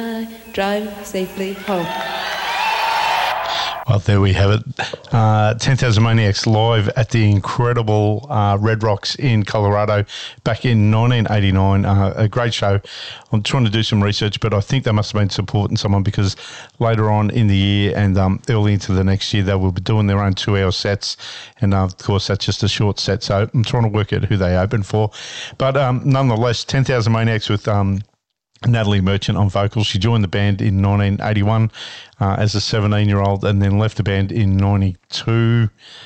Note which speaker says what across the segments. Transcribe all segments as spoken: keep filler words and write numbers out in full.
Speaker 1: Drive safely home.
Speaker 2: Well, there we have it. Uh, ten thousand Maniacs live at the incredible uh, Red Rocks in Colorado back in nineteen eighty-nine. Uh, a great show. I'm trying to do some research, but I think they must have been supporting someone because later on in the year and um, early into the next year, they will be doing their own two-hour sets. And, uh, of course, that's just a short set. So I'm trying to work out who they open for. But um, nonetheless, ten thousand Maniacs with... Um, Natalie Merchant on vocals. She joined the band in nineteen eighty-one uh, as a seventeen-year-old and then left the band in ninety-two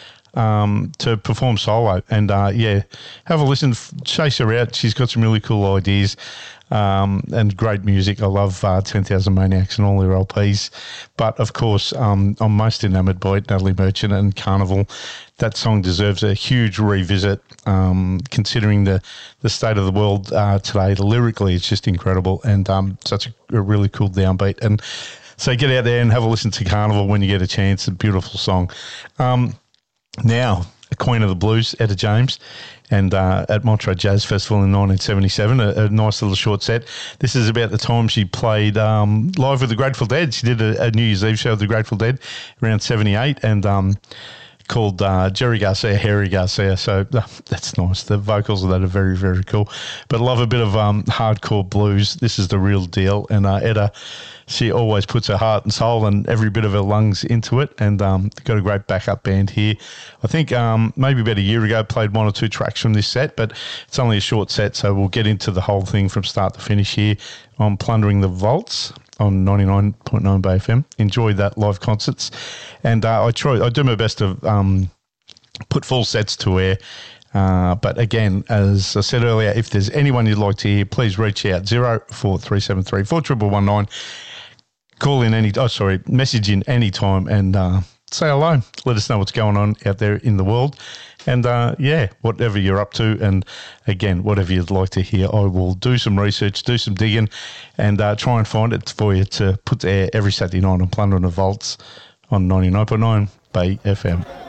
Speaker 2: um, to perform solo. And, uh, yeah, have a listen. Chase her out. She's got some really cool ideas um, and great music. I love uh, ten thousand Maniacs and all their L Ps. But, of course, um, I'm most enamoured by Natalie Merchant and Carnival. That song deserves a huge revisit, um, considering the, the state of the world uh, today. Lyrically, it's just incredible and um, such a, a really cool downbeat. And so get out there and have a listen to Carnival when you get a chance. A beautiful song. Um, now, a Queen of the Blues, Etta James, and uh, at Montreux Jazz Festival in nineteen seventy-seven, a, a nice little short set. This is about the time she played um, live with the Grateful Dead. She did a, a New Year's Eve show with the Grateful Dead around seventy-eight, and... Um, called uh, Jerry Garcia, Harry Garcia. So uh, that's nice. The vocals of that are very, very cool. But I love a bit of um, hardcore blues. This is the real deal. And uh, Etta, she always puts her heart and soul and every bit of her lungs into it. And um, got a great backup band here. I think um, maybe about a year ago played one or two tracks from this set, but it's only a short set, so we'll get into the whole thing from start to finish here on Plundering the Vaults on ninety-nine point nine Bay F M. Enjoyed that live concerts. And uh, I try, I do my best to um, put full sets to air. Uh, but again, as I said earlier, if there's anyone you'd like to hear, please reach out zero four three seven three four one one one nine. Call in any, oh sorry, message in any time and uh, say hello. Let us know what's going on out there in the world. And, uh, yeah, whatever you're up to. And, again, whatever you'd like to hear, I will do some research, do some digging, and uh, try and find it for you to put to air every Saturday night on Plundering the Vaults on ninety-nine point nine Bay F M.